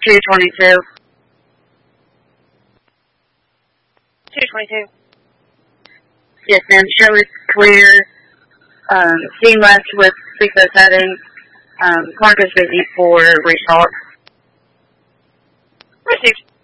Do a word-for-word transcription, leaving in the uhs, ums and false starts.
two twenty-two. two twenty-two. Yes, ma'am. Show is clear. Um, seamless with speaker setting. Um, carcass busy for restart. Received.